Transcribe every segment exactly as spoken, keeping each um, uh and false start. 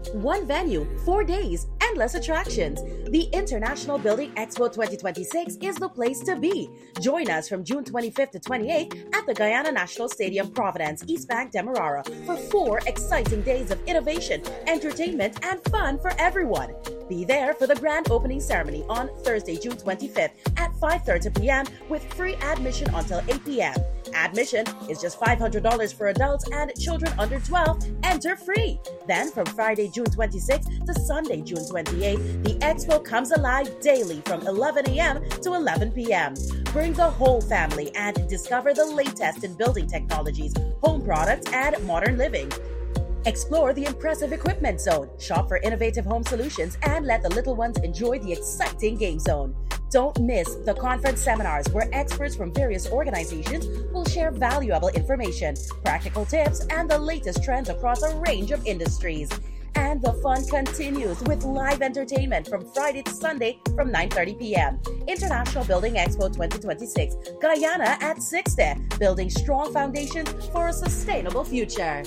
One venue, four days, endless attractions. The International Building Expo twenty twenty-six is the place to be. Join us from June twenty-fifth to twenty-eighth at the Guyana National Stadium, Providence, East Bank, Demerara for four exciting days of innovation, entertainment, and fun for everyone. Be there for the grand opening ceremony on Thursday, June twenty-fifth at five thirty p.m. with free admission until eight p.m. Admission is just five hundred dollars for adults, and children under twelve enter free. Then from Friday, June twenty-sixth to Sunday, June twenty-eighth, the expo comes alive daily from eleven a.m. to eleven p.m. Bring the whole family and discover the latest in building technologies, home products, and modern living. Explore the impressive equipment zone, shop for innovative home solutions, and let the little ones enjoy the exciting game zone. Don't miss the conference seminars where experts from various organizations will share valuable information, practical tips, and the latest trends across a range of industries. And the fun continues with live entertainment from Friday to Sunday from nine thirty p.m. International Building Expo twenty twenty-six, Guyana at sixty, building strong foundations for a sustainable future.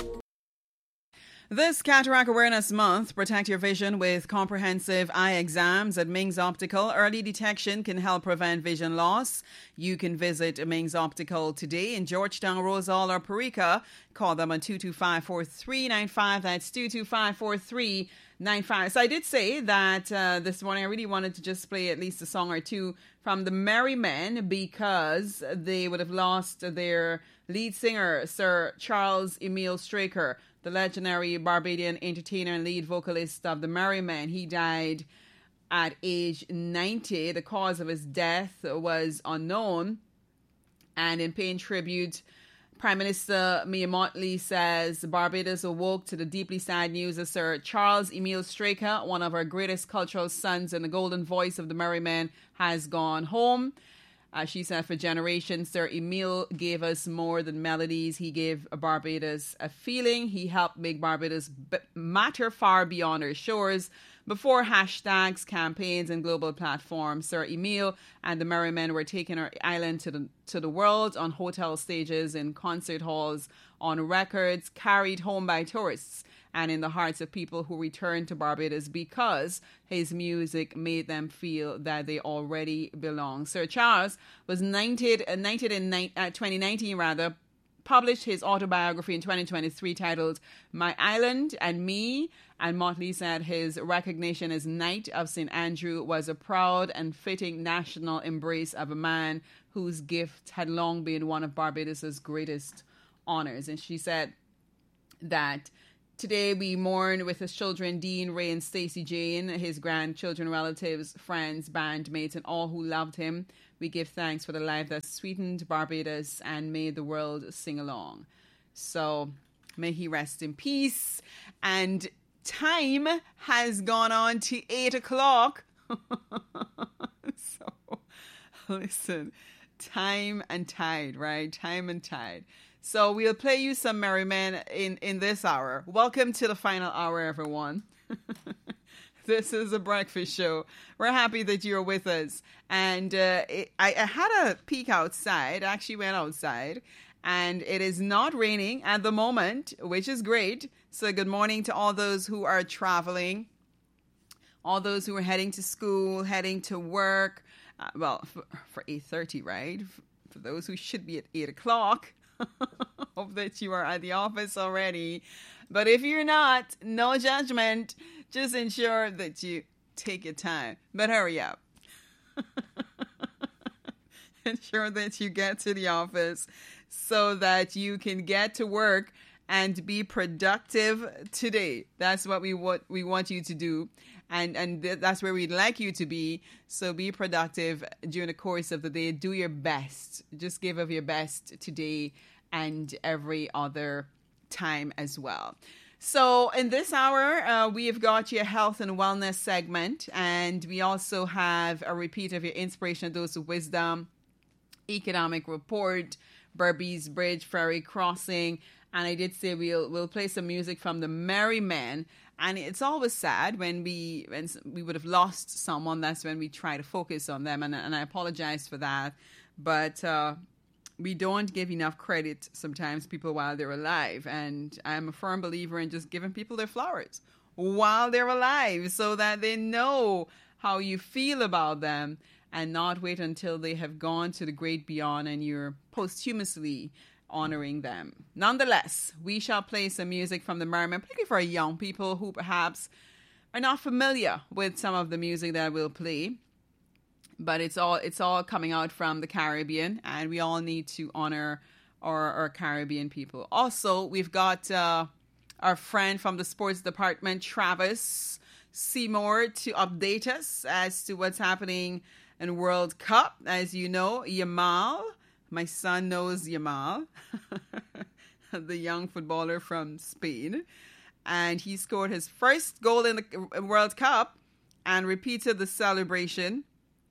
This Cataract Awareness Month, protect your vision with comprehensive eye exams at Ming's Optical. Early detection can help prevent vision loss. You can visit Ming's Optical today in Georgetown, Rosal, or Parika. Call them on two two five, four three nine five. That's two two five, four three nine five. So I did say that uh, this morning I really wanted to just play at least a song or two from the Merry Men because they would have lost their lead singer, Sir Charles Emile Straker, the legendary Barbadian entertainer and lead vocalist of the Merry Men. He died at age ninety. The cause of his death was unknown. And in paying tribute, Prime Minister Mia Mottley says Barbados awoke to the deeply sad news of Sir Charles Emile Straker, one of our greatest cultural sons and the golden voice of the Merry Men, has gone home. Uh, she said, for generations, Sir Emile gave us more than melodies. He gave Barbados a feeling. He helped make Barbados b- matter far beyond our shores. Before hashtags, campaigns, and global platforms, Sir Emile and the Merry Men were taking our island to the to the world on hotel stages, in concert halls, on records, carried home by tourists, and in the hearts of people who returned to Barbados because his music made them feel that they already belong. Sir Charles was knighted, uh, knighted in ni- uh, twenty nineteen, rather, published his autobiography in twenty twenty-three titled My Island and Me, and Motley said his recognition as Knight of Saint Andrew was a proud and fitting national embrace of a man whose gift had long been one of Barbados's greatest honors. And she said that today we mourn with his children, Dean, Ray, and Stacey Jane, his grandchildren, relatives, friends, bandmates, and all who loved him. We give thanks for the life that sweetened Barbados and made the world sing along. So may he rest in peace. And time has gone on to eight o'clock. So listen, time and tide, right? Time and tide. So we'll play you some Merry Men in, in this hour. Welcome to the final hour, everyone. This is a breakfast show. We're happy that you're with us. And uh, it, I, I had a peek outside. I actually went outside. And it is not raining at the moment, which is great. So good morning to all those who are traveling, all those who are heading to school, heading to work. Uh, well, for, for eight thirty, right? For those who should be at eight o'clock. Hope that you are at the office already. But if you're not, no judgment. Just ensure that you take your time. But hurry up. Ensure that you get to the office so that you can get to work and be productive today. That's what we want we want you to do. And and th- that's where we'd like you to be. So be productive during the course of the day. Do your best. Just give of your best today and every other time as well. So in this hour, uh, we have got your health and wellness segment. And we also have a repeat of your inspirational dose of wisdom, economic report, Berbice Bridge, ferry crossing. And I did say we'll we'll play some music from the Merry Men. And it's always sad when we when we would have lost someone. That's when we try to focus on them. And, and I apologize for that. But uh, we don't give enough credit sometimes people while they're alive. And I'm a firm believer in just giving people their flowers while they're alive so that they know how you feel about them, and not wait until they have gone to the great beyond and you're posthumously honoring them. Nonetheless, we shall play some music from the Merrymen, particularly for young people who perhaps are not familiar with some of the music that we'll play. But it's all it's all coming out from the Caribbean, and we all need to honor our, our Caribbean people. Also, we've got uh, our friend from the sports department, Travis Seymour, to update us as to what's happening in World Cup. As you know, Yamal, my son knows Yamal, the young footballer from Spain, and he scored his first goal in the World Cup and repeated the celebration,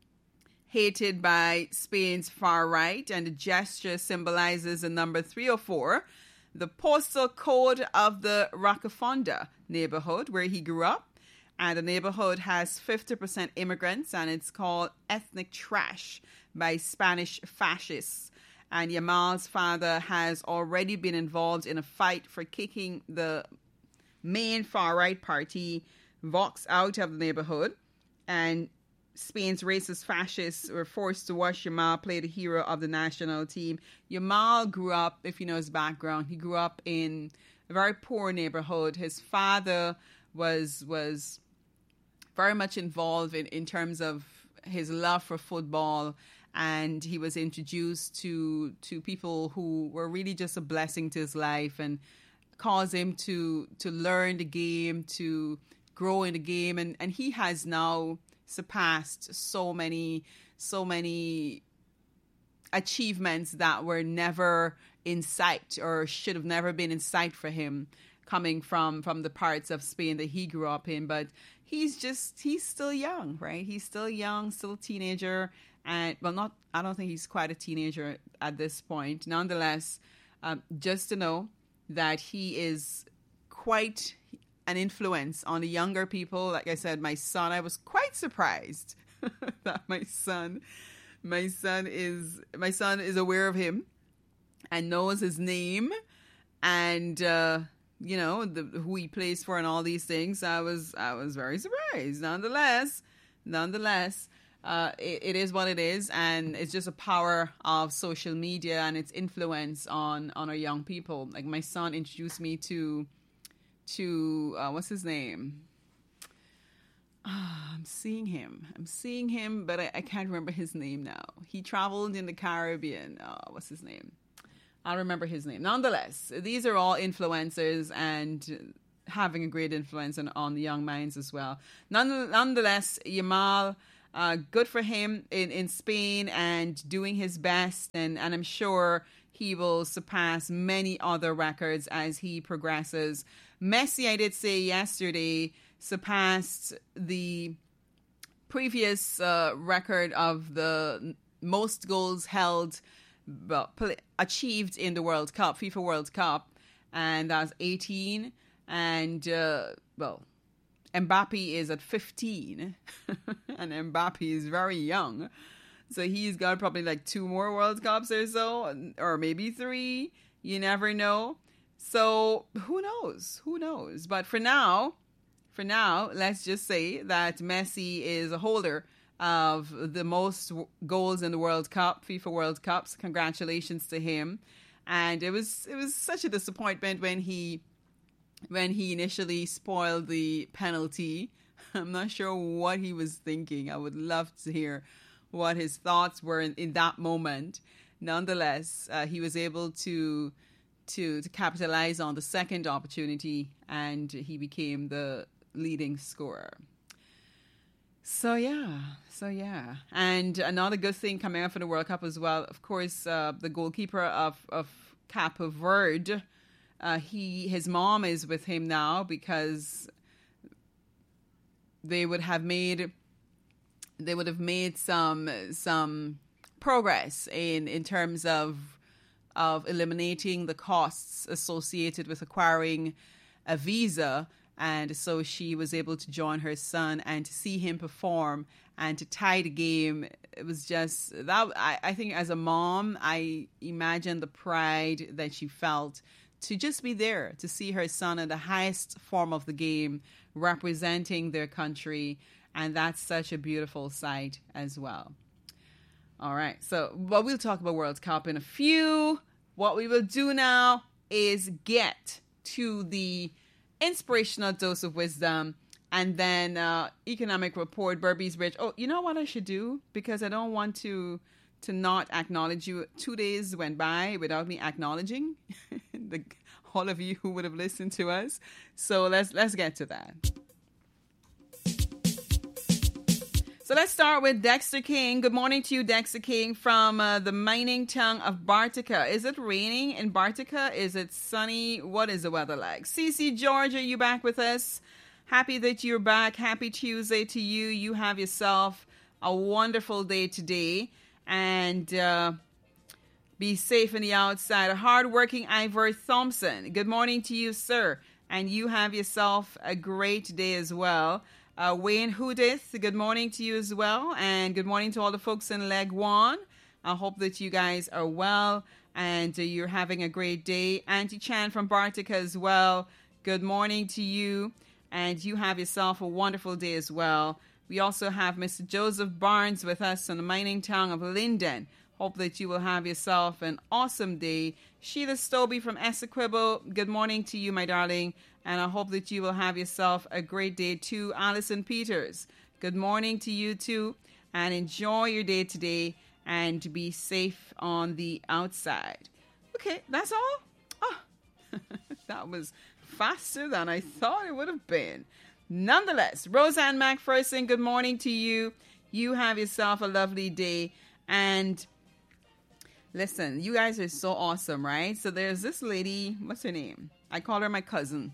hated by Spain's far right, and the gesture symbolizes the number three oh four, the postal code of the Rocafonda neighborhood where he grew up. And the neighborhood has fifty percent immigrants, and it's called ethnic trash by Spanish fascists. And Yamal's father has already been involved in a fight for kicking the main far-right party, Vox, out of the neighborhood. And Spain's racist fascists were forced to watch Yamal play the hero of the national team. Yamal grew up, if you know his background, he grew up in a very poor neighborhood. His father was was very much involved in, in terms of his love for football, and he was introduced to to people who were really just a blessing to his life and caused him to to learn the game, to grow in the game, and, and he has now surpassed so many so many achievements that were never in sight or should have never been in sight for him, coming from from the parts of Spain that he grew up in. But he's just he's still young, right? He's still young, still a teenager, and well, not I don't think he's quite a teenager at this point. Nonetheless, um, just to know that he is quite an influence on the younger people. Like I said, my son, I was quite surprised that my son, my son is my son is aware of him and knows his name, and uh, you know the, who he plays for and all these things. I was I was very surprised. Nonetheless, nonetheless, uh, it, it is what it is, and it's just a power of social media and its influence on on our young people. Like my son introduced me to. to uh, what's his name? Oh, I'm seeing him. I'm seeing him, but I, I can't remember his name now. He traveled in the Caribbean. Oh, what's his name? I'll remember his name. Nonetheless, these are all influencers and having a great influence on, on the young minds as well. None, nonetheless, Yamal, uh, good for him in, in Spain and doing his best, and, and I'm sure he will surpass many other records as he progresses. Messi, I did say yesterday, surpassed the previous uh, record of the most goals held, well, achieved in the World Cup, FIFA World Cup, and that's eighteen. And, uh, well, Mbappe is at fifteen, and Mbappe is very young. So he's got probably like two more World Cups or so, or maybe three. You never know. So who knows? Who knows? But for now, for now, let's just say that Messi is a holder of the most goals in the World Cup, FIFA World Cups. Congratulations to him. And it was it was such a disappointment when he when he initially spoiled the penalty. I'm not sure what he was thinking. I would love to hear what his thoughts were in, in that moment. Nonetheless, uh, he was able to, to to capitalize on the second opportunity, and he became the leading scorer. So yeah, so yeah. And another good thing coming up for the World Cup as well, of course, uh, the goalkeeper of, of Cape Verde, uh, he his mom is with him now because they would have made... they would have made some some progress in, in terms of of eliminating the costs associated with acquiring a visa. And so she was able to join her son and to see him perform and to tie the game. It was just that I, I think as a mom, I imagine the pride that she felt to just be there to see her son in the highest form of the game, representing their country. And that's such a beautiful sight as well. All right. So, but we'll talk about World Cup in a few. What we will do now is get to the inspirational dose of wisdom, and then uh, economic report, Berbice Bridge. Oh, you know what I should do? Because I don't want to to not acknowledge you. Two days went by without me acknowledging the, all of you who would have listened to us. So let's let's get to that. So let's start with Dexter King. Good morning to you, Dexter King, from uh, the mining town of Bartica. Is it raining in Bartica? Is it sunny? What is the weather like? Cece George, are you back with us? Happy that you're back. Happy Tuesday to you. You have yourself a wonderful day today. And uh, be safe in the outside. A hardworking Ivor Thompson. Good morning to you, sir. And you have yourself a great day as well. Uh, Wayne Hoodith, good morning to you as well. And good morning to all the folks in Legwan. I hope that you guys are well and uh, you're having a great day. Auntie Chan from Bartica as well. Good morning to you. And you have yourself a wonderful day as well. We also have Mister Joseph Barnes with us in the mining town of Linden. Hope that you will have yourself an awesome day. Sheila Stobie from Essequibo, good morning to you, my darling. And I hope that you will have yourself a great day too. Alison Peters, good morning to you too. And enjoy your day today and be safe on the outside. Okay, that's all? Oh, that was faster than I thought it would have been. Nonetheless, Roseanne McPherson, good morning to you. You have yourself a lovely day. And listen, you guys are so awesome, right? So there's this lady, what's her name? I call her my cousin.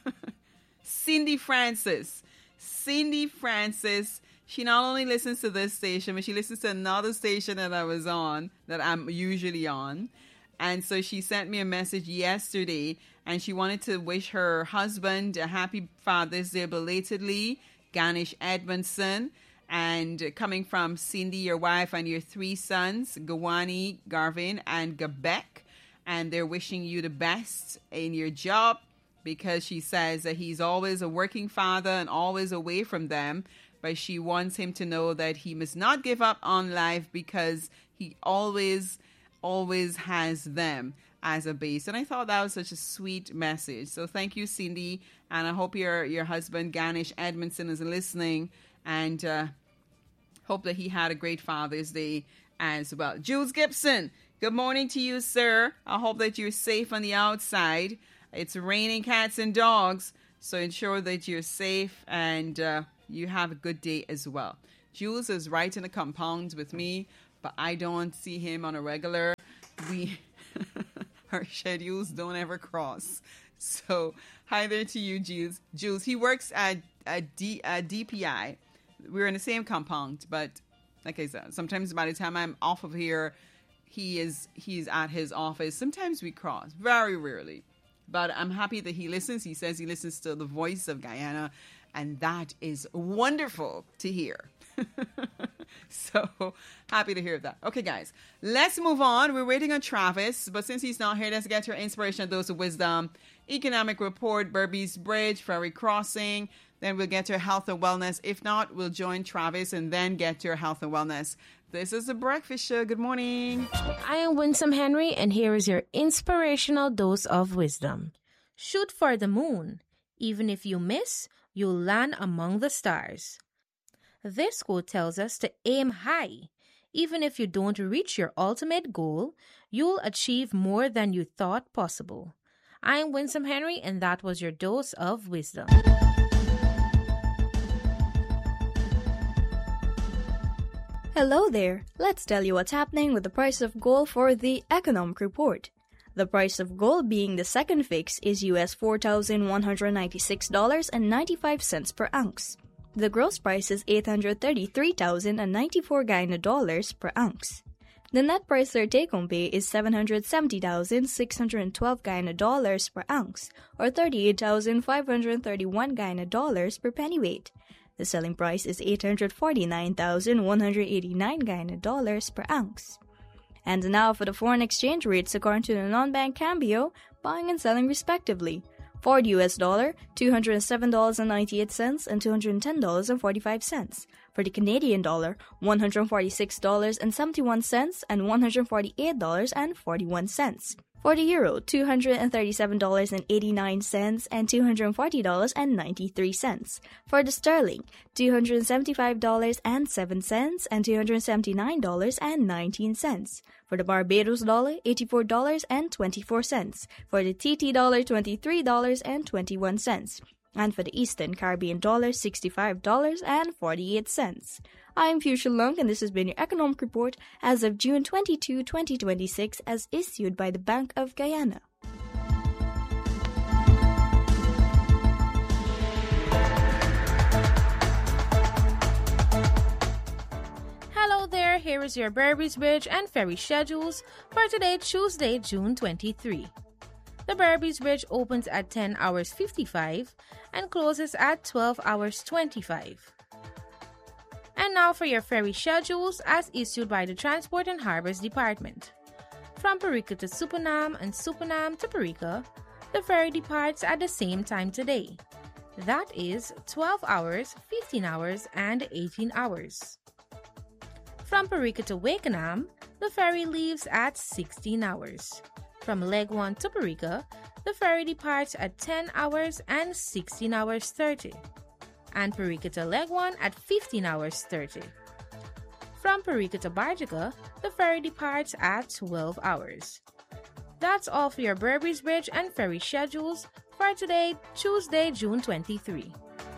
Cindy Francis. Cindy Francis. She not only listens to this station, but she listens to another station that I was on, that I'm usually on. And so she sent me a message yesterday, and she wanted to wish her husband a happy Father's Day belatedly, Ganesh Edmondson. And coming from Cindy, your wife, and your three sons, Gawani, Garvin, and Gabek. And they're wishing you the best in your job, because she says that he's always a working father and always away from them. But she wants him to know that he must not give up on life, because he always, always has them as a base. And I thought that was such a sweet message. So thank you, Cindy. And I hope your, your husband, Ganesh Edmondson, is listening. And uh, hope that he had a great Father's Day as well. Jules Gibson, good morning to you, sir. I hope that you're safe on the outside. It's raining cats and dogs, so ensure that you're safe and uh, you have a good day as well. Jules is right in the compound with me, but I don't see him on a regular. We, our schedules don't ever cross. So hi there to you, Jules. Jules, he works at, at, D, at D P I. We're in the same compound, but like I said, sometimes by the time I'm off of here, he is he's at his office. Sometimes we cross, very rarely. But I'm happy that he listens. He says he listens to the voice of Guyana, and that is wonderful to hear. So happy to hear that. Okay, guys, let's move on. We're waiting on Travis, but since he's not here, let's get your inspiration dose of wisdom. Economic report, Berbice Bridge, Ferry Crossing. Then we'll get to health and wellness. If not, we'll join Travis and then get to health and wellness. This is the Breakfast Show. Good morning. I am Winsome Henry, and here is your inspirational dose of wisdom. Shoot for the moon. Even if you miss, you'll land among the stars. This quote tells us to aim high. Even if you don't reach your ultimate goal, you'll achieve more than you thought possible. I am Winsome Henry, and that was your dose of wisdom. Hello there. Let's tell you what's happening with the price of gold for the economic report. The price of gold being the second fix is U S four thousand one hundred ninety-six dollars and ninety-five cents per ounce. The gross price is eight hundred thirty-three thousand ninety-four Guyana dollars per ounce. The net price for take-home pay is seven hundred seventy thousand six hundred twelve Guyana dollars per ounce, or thirty-eight thousand five hundred thirty-one Guyana dollars per pennyweight. The selling price is eight hundred forty-nine thousand one hundred eighty-nine Guyana dollars per ounce. And now for the foreign exchange rates according to the non-bank Cambio. buying and selling respectively. For the U S dollar, two hundred seven dollars and ninety-eight cents and two hundred ten dollars and forty-five cents. For the Canadian dollar, one hundred forty-six dollars and seventy-one cents and one hundred forty-eight dollars and forty-one cents. For the euro, two hundred thirty-seven dollars and eighty-nine cents and two hundred forty dollars and ninety-three cents. For the sterling, two hundred seventy-five dollars and seven cents and two hundred seventy-nine dollars and nineteen cents. For the Barbados dollar, eighty-four dollars and twenty-four cents. For the T T dollar, twenty-three dollars and twenty-one cents. And for the Eastern Caribbean dollar, sixty-five dollars and forty-eight cents. I am Fuchsia Lung, and this has been your Economic Report as of June twenty-second, twenty twenty-six, as issued by the Bank of Guyana. Hello there, here is your Berbice Bridge and ferry schedules for today, Tuesday, June twenty-third. The Berbice Bridge opens at ten hours fifty-five and closes at twelve hours twenty-five. And now for your ferry schedules as issued by the Transport and Harbors Department. From Parika to Supanam and Supanam to Parika, the ferry departs at the same time today. That is twelve hours, fifteen hours, and eighteen hours. From Parika to Wakenham, the ferry leaves at sixteen hours. From Leg one to Parika, the ferry departs at ten hours and sixteen hours thirty. And Parika to Leg one at fifteen hours thirty. From Parika to Barjaga, the ferry departs at twelve hours. That's all for your Berbice Bridge and ferry schedules for today, Tuesday, June twenty-third.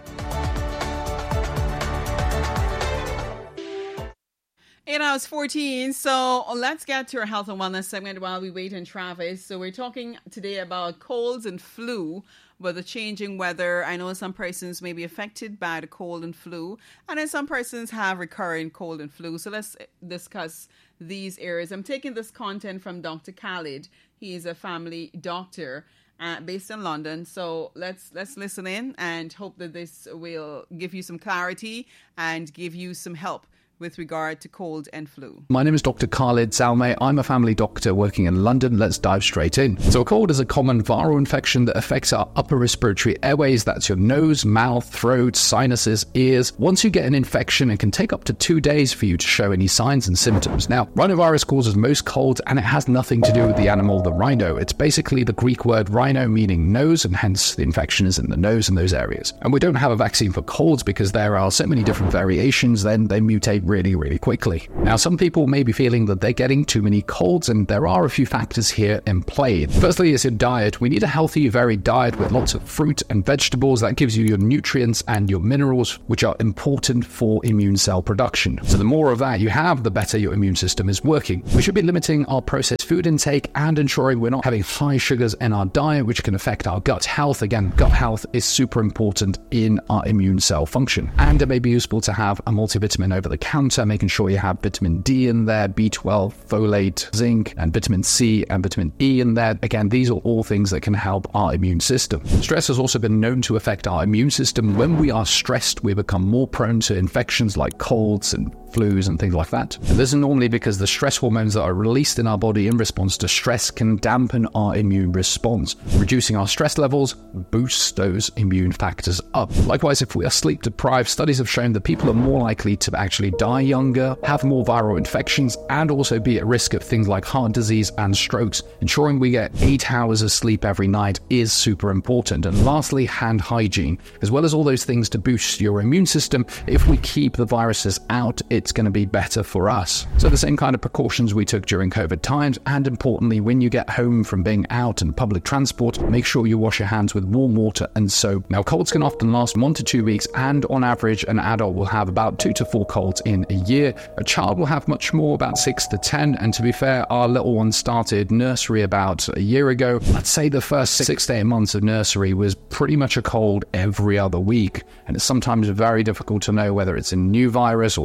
eight hours fourteen. So let's get to our health and wellness segment while we wait in Travis. So we're talking today about colds and flu. With the changing weather, I know some persons may be affected by the cold and flu, and then some persons have recurring cold and flu. So let's discuss these areas. I'm taking this content from Doctor Khalid. He is a family doctor uh, based in London. So let's let's listen in and hope that this will give you some clarity and give you some help with regard to cold and flu. My name is Doctor Khalid Salme. I'm a family doctor working in London. Let's dive straight in. So a cold is a common viral infection that affects our upper respiratory airways. That's your nose, mouth, throat, sinuses, ears. Once you get an infection, it can take up to two days for you to show any signs and symptoms. Now, rhinovirus causes most colds, and it has nothing to do with the animal, the rhino. It's basically the Greek word rhino, meaning nose, and hence the infection is in the nose in those areas. And we don't have a vaccine for colds because there are so many different variations, then they mutate really, really quickly. Now, some people may be feeling that they're getting too many colds, and there are a few factors here in play. Firstly is your diet. We need a healthy, varied diet with lots of fruit and vegetables. That gives you your nutrients and your minerals, which are important for immune cell production. So the more of that you have, the better your immune system is working. We should be limiting our processed food intake and ensuring we're not having high sugars in our diet, which can affect our gut health. Again, gut health is super important in our immune cell function. And it may be useful to have a multivitamin over the counter, making sure you have vitamin D in there, B twelve, folate, zinc, and vitamin C and vitamin E in there. Again, these are all things that can help our immune system. Stress has also been known to affect our immune system. When we are stressed, we become more prone to infections like colds and flus and things like that. And this is normally because the stress hormones that are released in our body in response to stress can dampen our immune response. Reducing our stress levels boosts those immune factors up. Likewise, if we are sleep deprived, studies have shown that people are more likely to actually die younger, have more viral infections, and also be at risk of things like heart disease and strokes. Ensuring we get eight hours of sleep every night is super important. And lastly, hand hygiene. As well as all those things to boost your immune system, if we keep the viruses out, it's going to be better for us. So the same kind of precautions we took during COVID times, and importantly, when you get home from being out and public transport, make sure you wash your hands with warm water and soap. Now, colds can often last one to two weeks, and on average, an adult will have about two to four colds in a year. A child will have much more, about six to ten, and to be fair, our little one started nursery about a year ago. I'd say the first six to eight months of nursery was pretty much a cold every other week, and it's sometimes very difficult to know whether it's a new virus or the same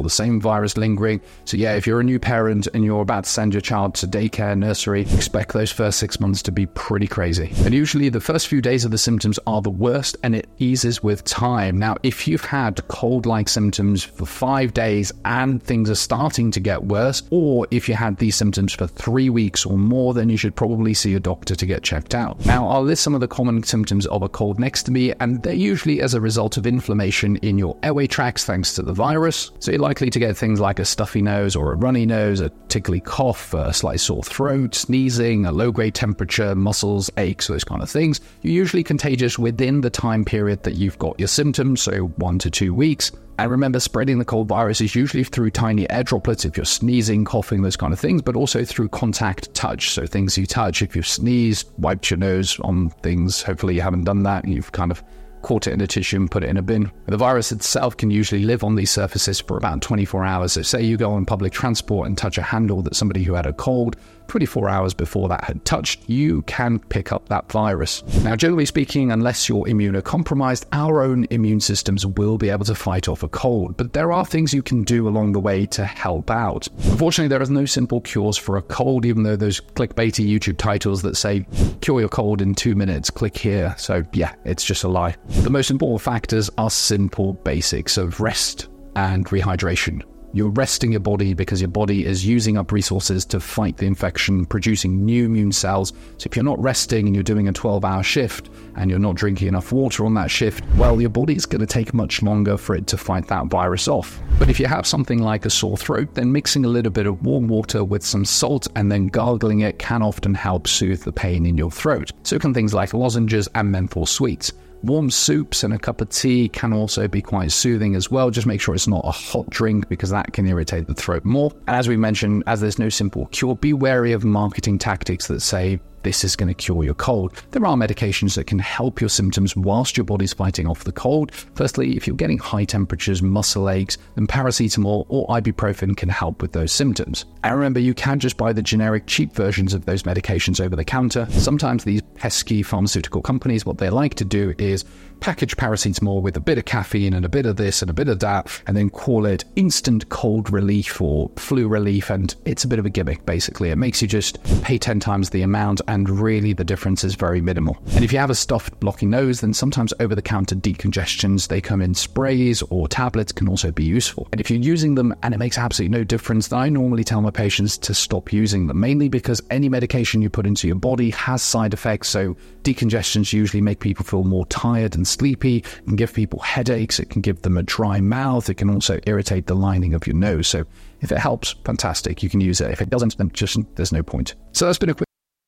virus lingering. So yeah, if you're a new parent and you're about to send your child to daycare, nursery, expect those first six months to be pretty crazy. And usually the first few days of the symptoms are the worst, and it eases with time. Now, if you've had cold-like symptoms for five days and things are starting to get worse, or if you had these symptoms for three weeks or more, then you should probably see a doctor to get checked out. Now, I'll list some of the common symptoms of a cold next to me, and they're usually as a result of inflammation in your airway tracts thanks to the virus. So you're likely to get things like a stuffy nose or a runny nose, a tickly cough, a slight sore throat, sneezing, a low-grade temperature, muscles, aches, those kind of things. You're usually contagious within the time period that you've got your symptoms, so one to two weeks. And remember, spreading the cold virus is usually through tiny air droplets if you're sneezing, coughing, those kind of things, but also through contact touch. So things you touch. If you've sneezed, wiped your nose on things, hopefully you haven't done that, and you've kind of caught it in a tissue and put it in a bin. The virus itself can usually live on these surfaces for about twenty-four hours. So say you go on public transport and touch a handle that somebody who had a cold, twenty-four hours before that had touched, you can pick up that virus. Now, generally speaking, unless you're immunocompromised, our own immune systems will be able to fight off a cold, but there are things you can do along the way to help out. Unfortunately, there is no simple cures for a cold, even though those clickbaity YouTube titles that say, cure your cold in two minutes, click here. So yeah, it's just a lie. The most important factors are simple basics of rest and rehydration. You're resting your body because your body is using up resources to fight the infection, producing new immune cells. So if you're not resting and you're doing a twelve-hour shift and you're not drinking enough water on that shift, well, your body's going to take much longer for it to fight that virus off. But if you have something like a sore throat, then mixing a little bit of warm water with some salt and then gargling it can often help soothe the pain in your throat. So can things like lozenges and menthol sweets. Warm soups and a cup of tea can also be quite soothing as well. Just make sure it's not a hot drink because that can irritate the throat more. And as we mentioned, as there's no simple cure, be wary of marketing tactics that say this is going to cure your cold. There are medications that can help your symptoms whilst your body's fighting off the cold. Firstly, if you're getting high temperatures, muscle aches, then paracetamol or ibuprofen can help with those symptoms. And remember, you can just buy the generic cheap versions of those medications over the counter. Sometimes these pesky pharmaceutical companies, what they like to do is package paracetamol with a bit of caffeine and a bit of this and a bit of that, and then call it instant cold relief or flu relief, and it's a bit of a gimmick, basically. It makes you just pay ten times the amount, and really the difference is very minimal. And if you have a stuffed, blocky nose, then sometimes over-the-counter decongestions, they come in sprays or tablets, can also be useful. And if you're using them and it makes absolutely no difference, then I normally tell my patients to stop using them, mainly because any medication you put into your body has side effects. So decongestions usually make people feel more tired and sleepy, it can give people headaches, it can give them a dry mouth, it can also irritate the lining of your nose. So if it helps, fantastic, you can use it. If it doesn't, then just there's no point. So that's been a quick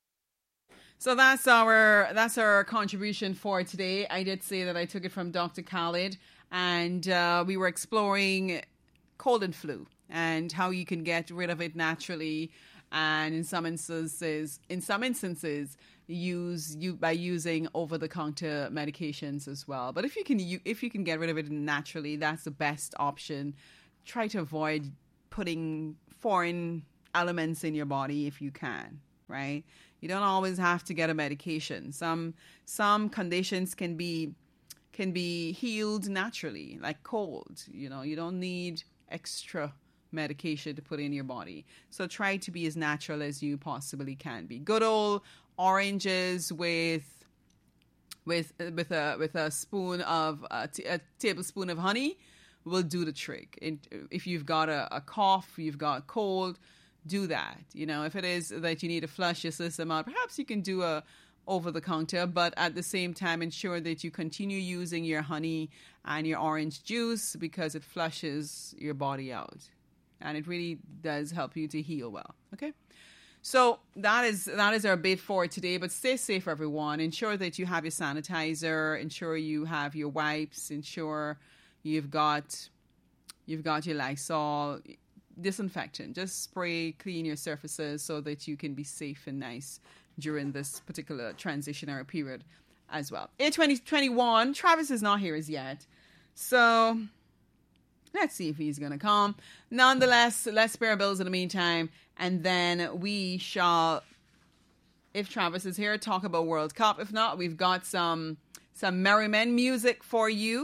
So that's our that's our contribution for today. I did say that I took it from Doctor Khalid, and uh, we were exploring cold and flu and how you can get rid of it naturally, and in some instances, in some instances, use you by using over-the-counter medications as well. But if you can you, if you can get rid of it naturally, that's the best option. Try to avoid putting foreign elements in your body if you can, right? You don't always have to get a medication. Some some conditions can be can be healed naturally, like cold. You know, you don't need extra medication to put in your body. So try to be as natural as you possibly can be. Good old oranges with with with a with a spoon of a, t- a tablespoon of honey will do the trick. It, if you've got a, a cough, you've got cold, do that. You know, if it is that you need to flush your system out, perhaps you can do a over the counter, but at the same time ensure that you continue using your honey and your orange juice because it flushes your body out and it really does help you to heal well. Okay, so that is that is our bit for today. But stay safe, everyone. Ensure that you have your sanitizer, ensure you have your wipes, ensure you've got you've got your Lysol, disinfectant. Just spray clean your surfaces so that you can be safe and nice during this particular transitionary period as well. In twenty twenty-one, Travis is not here as yet, so let's see if he's gonna come. Nonetheless, let's pay our bills in the meantime, and then we shall, if Travis is here, talk about World Cup. If not, we've got some some Merry Men music for you.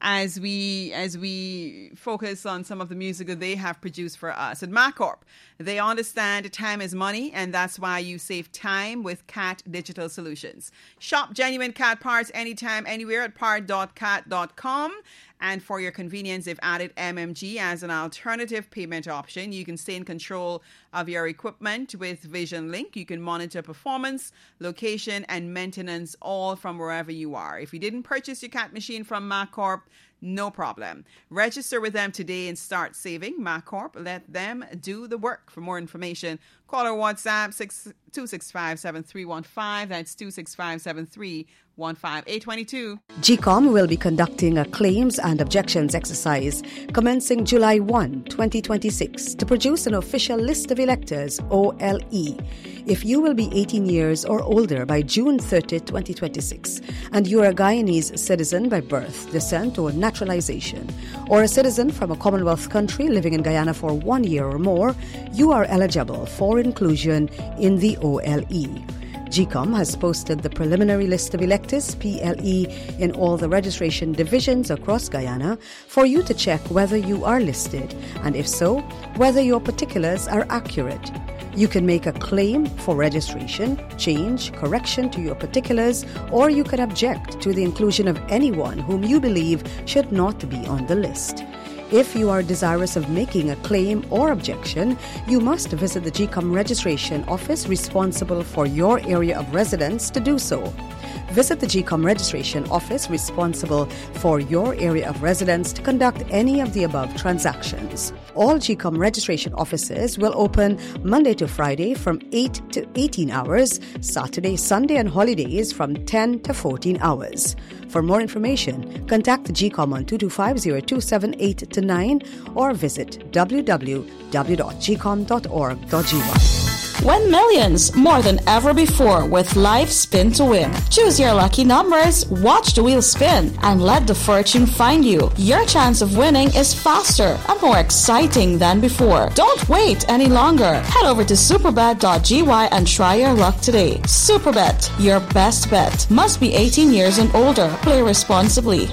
as we as we focus on some of the music that they have produced for us. At MacCorp, they understand time is money, and that's why you save time with Cat Digital Solutions. Shop genuine cat parts anytime, anywhere at part dot cat dot com. And for your convenience, they've added M M G as an alternative payment option. You can stay in control of your equipment with Vision Link. You can monitor performance, location, and maintenance all from wherever you are. If you didn't purchase your cat machine from MacCorp, no problem. Register with them today and start saving. MacCorp, let them do the work. For more information, call or WhatsApp two six five, seven three one five. That's two six five, seven three one five. eight twenty-two. G COM will be conducting a claims and objections exercise commencing July first, twenty twenty-six to produce an official list of electors, O L E. If you will be eighteen years or older by June thirtieth, twenty twenty-six, and you are a Guyanese citizen by birth, descent, or naturalization, or a citizen from a Commonwealth country living in Guyana for one year or more, you are eligible for inclusion in the O L E. G COM has posted the preliminary list of electors, P L E, in all the registration divisions across Guyana for you to check whether you are listed, and if so, whether your particulars are accurate. You can make a claim for registration, change, correction to your particulars, or you can object to the inclusion of anyone whom you believe should not be on the list. If you are desirous of making a claim or objection, you must visit the G COM registration office responsible for your area of residence to do so. Visit the G COM registration office responsible for your area of residence to conduct any of the above transactions. All G COM registration offices will open Monday to Friday from eight to eighteen hours, Saturday, Sunday and holidays from ten to fourteen hours. For more information, contact the G COM on two two five, zero two seven eight to nine or visit w w w dot g com dot org dot g y. Win millions more than ever before with Live Spin to Win. Choose your lucky numbers, watch the wheel spin, and let the fortune find you. Your chance of winning is faster and more exciting than before. Don't wait any longer. Head over to superbet dot g y and try your luck today. Superbet, your best bet. Must be eighteen years and older. Play responsibly.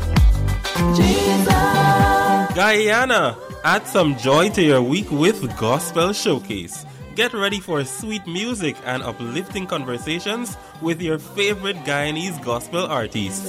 Guyana, add some joy to your week with Gospel Showcase. Get ready for sweet music and uplifting conversations with your favorite Guyanese gospel artists.